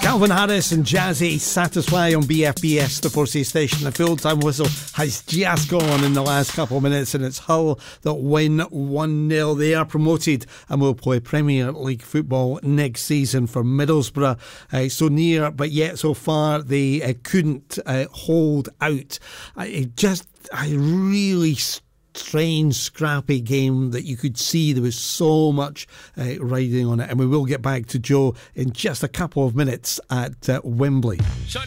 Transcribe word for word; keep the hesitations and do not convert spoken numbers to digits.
Calvin Harris and Jazzy Satisfy on B F B S, the Forsey station. The full-time whistle has just gone in the last couple of minutes, and it's Hull that win one nil. They are promoted and will play Premier League football next season for Middlesbrough. Uh, so near, but yet so far they uh, couldn't uh, hold out. Uh, it just, I really strange, scrappy game that you could see there was so much uh, riding on it. And we will get back to Joe in just a couple of minutes at uh, Wembley. Shut